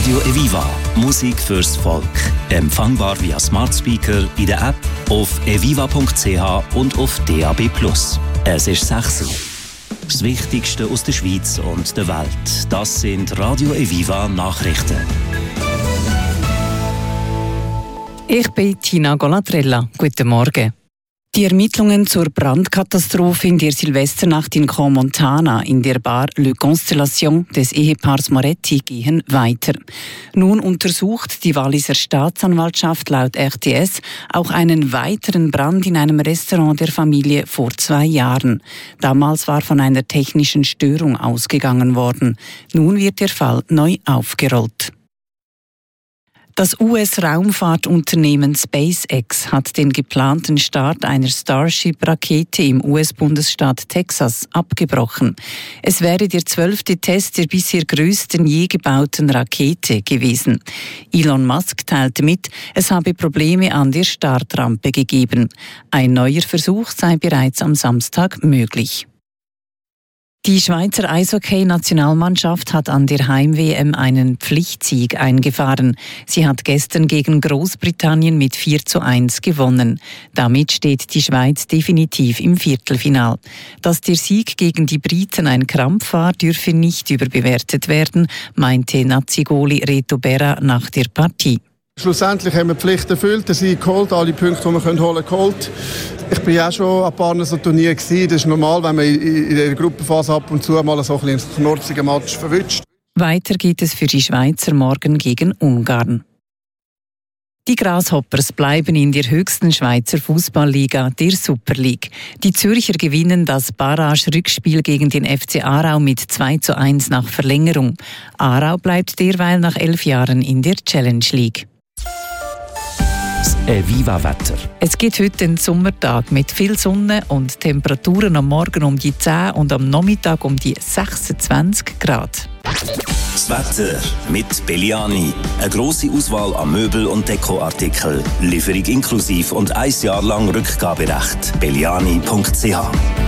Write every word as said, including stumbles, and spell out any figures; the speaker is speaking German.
Radio Eviva. Musik fürs Volk. Empfangbar via Smart Speaker, in der App, auf eviva punkt c h und auf D A B plus. Es ist sechs Uhr. Das Wichtigste aus der Schweiz und der Welt. Das sind Radio Eviva Nachrichten. Ich bin Tina Golatrella. Guten Morgen. Die Ermittlungen zur Brandkatastrophe in der Silvesternacht in Crans-Montana in der Bar Le Constellation des Ehepaars Moretti gehen weiter. Nun untersucht die Walliser Staatsanwaltschaft laut R T S auch einen weiteren Brand in einem Restaurant der Familie vor zwei Jahren. Damals war von einer technischen Störung ausgegangen worden. Nun wird der Fall neu aufgerollt. Das U S-Raumfahrtunternehmen SpaceX hat den geplanten Start einer Starship-Rakete im U S-Bundesstaat Texas abgebrochen. Es wäre der zwölfte Test der bisher größten je gebauten Rakete gewesen. Elon Musk teilte mit, es habe Probleme an der Startrampe gegeben. Ein neuer Versuch sei bereits am Samstag möglich. Die Schweizer Eishockey-Nationalmannschaft hat an der Heim-W M einen Pflichtsieg eingefahren. Sie hat gestern gegen Großbritannien mit vier zu eins gewonnen. Damit steht die Schweiz definitiv im Viertelfinal. Dass der Sieg gegen die Briten ein Krampf war, dürfe nicht überbewertet werden, meinte Nazi-Goalie Reto Berra nach der Partie. Schlussendlich haben wir die Pflicht erfüllt, den Sieg geholt, alle Punkte, die wir holen können, geholt. Ich bin ja schon an ein paar so Turnieren gewesen. Das ist normal, wenn man in der Gruppenphase ab und zu mal so ein bisschen einen knorzigen Match verwünscht. Weiter geht es für die Schweizer morgen gegen Ungarn. Die Grasshoppers bleiben in der höchsten Schweizer Fußballliga, der Super League. Die Zürcher gewinnen das Barrage-Rückspiel gegen den F C Aarau mit zwei zu eins nach Verlängerung. Aarau bleibt derweil nach elf Jahren in der Challenge League. Das Eviva-Wetter. Es gibt heute einen Sommertag mit viel Sonne und Temperaturen am Morgen um die zehn und am Nachmittag um die sechsundzwanzig Grad. Das Wetter mit Belliani. Eine grosse Auswahl an Möbel- und Dekoartikeln. Lieferung inklusive und ein Jahr lang Rückgaberecht. belliani punkt c h